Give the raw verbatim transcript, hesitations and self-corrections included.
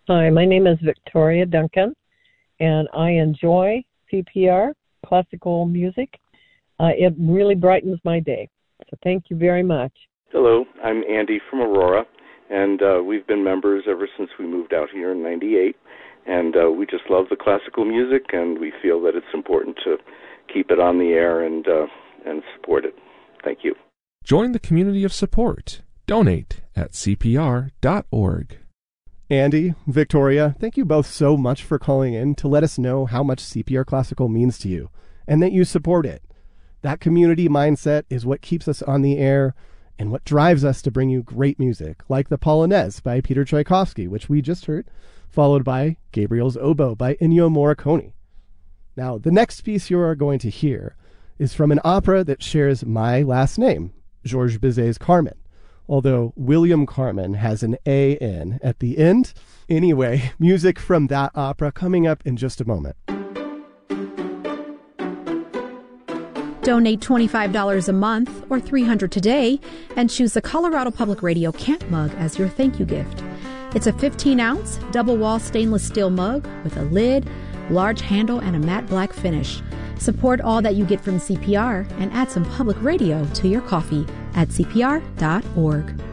Hi, my name is Victoria Duncan, and I enjoy C P R, classical music. Uh, it really brightens my day. So thank you very much. Hello, I'm Andy from Aurora, and uh, we've been members ever since we moved out here in ninety-eight, and uh, we just love the classical music, and we feel that it's important to keep it on the air and uh, and support it. Thank you. Join the community of support. Donate at C P R dot org. Andy, Victoria, thank you both so much for calling in to let us know how much C P R Classical means to you and that you support it. That community mindset is what keeps us on the air and what drives us to bring you great music, like the Polonaise by Peter Tchaikovsky, which we just heard, followed by Gabriel's Oboe by Ennio Morricone. Now, the next piece you are going to hear is from an opera that shares my last name, Georges Bizet's Carmen, although William Carmen has an A in at the end. Anyway, music from that opera coming up in just a moment. Donate twenty-five dollars a month or three hundred dollars today and choose the Colorado Public Radio Camp Mug as your thank you gift. It's a fifteen ounce double-wall stainless steel mug with a lid, large handle, and a matte black finish. Support all that you get from C P R and add some public radio to your coffee at C P R dot org.